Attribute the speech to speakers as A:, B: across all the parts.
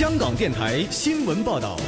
A: 香港电台新闻报道。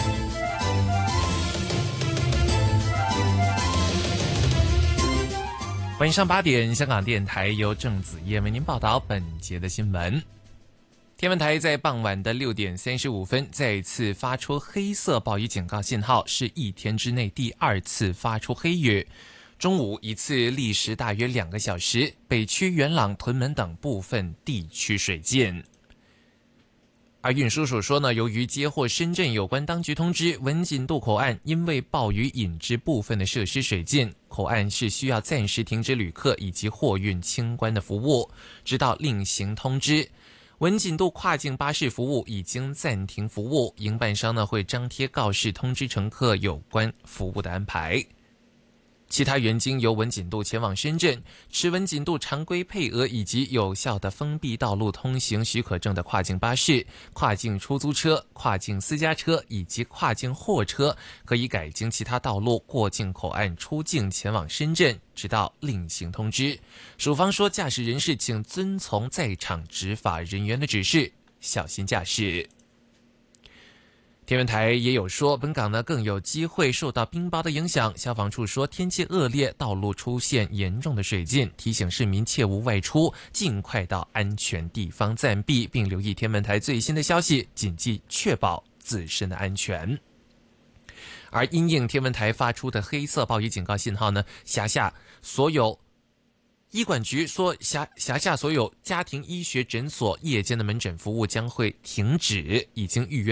B: 晚上8点，香港电台由郑子叶为您报道本节的新闻。天文台在傍晚的6点35分再次发出黑色暴雨警告信号，是一天之内第2次发出黑雨。中午一次历时大约2个小时，北区、元朗、屯门等部分地区水浸。而运输署说呢，由于接获深圳有关当局通知，文锦渡口岸因为暴雨引致部分的设施水浸，口岸是需要暂时停止旅客以及货运清关的服务，直到另行通知。文锦渡跨境巴士服务已经暂停服务，营办商呢会张贴告示通知乘客有关服务的安排。其他原经由文锦渡前往深圳、持文锦渡常规配额以及有效的封闭道路通行许可证的跨境巴士、跨境出租车、跨境私家车以及跨境货车，可以改经其他道路过境口岸出境前往深圳，直到另行通知。署方说，驾驶人士请遵从在场执法人员的指示，小心驾驶。天文台也有说，本港呢更有机会受到冰雹的影响。消防处说，天气恶劣，道路出现严重的水浸，提醒市民切勿外出，尽快到安全地方暂避，并留意天文台最新的消息，谨记确保自身的安全。而因应天文台发出的黑色暴雨警告信号呢，辖下所有医管局说，辖下所有家庭医学诊所夜间的门诊服务将会停止，已经预约